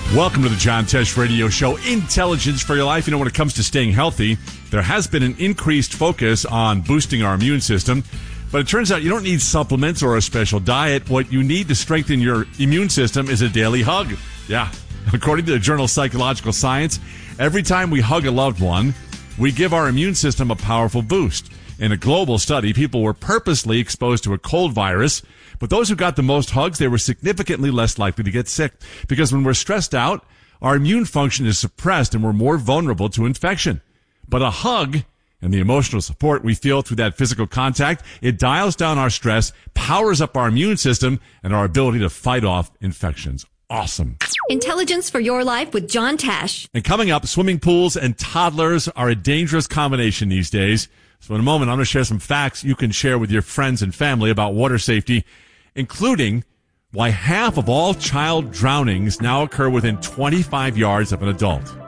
Welcome to the John Tesh Radio Show, Intelligence for Your Life. You know, when it comes to staying healthy, there has been an increased focus on boosting our immune system. But it turns out you don't need supplements or a special diet. What you need to strengthen your immune system is a daily hug. Yeah. According to the journal Psychological Science, every time we hug a loved one, we give our immune system a powerful boost. In a global study, people were purposely exposed to a cold virus, but those who got the most hugs, they were significantly less likely to get sick. Because when we're stressed out, our immune function is suppressed and we're more vulnerable to infection. But a hug and the emotional support we feel through that physical contact, it dials down our stress, powers up our immune system, and our ability to fight off infections. Awesome. Intelligence for Your Life with John Tesh. And coming up, swimming pools and toddlers are a dangerous combination these days. So in a moment, I'm going to share some facts you can share with your friends and family about water safety, including why half of all child drownings now occur within 25 yards of an adult.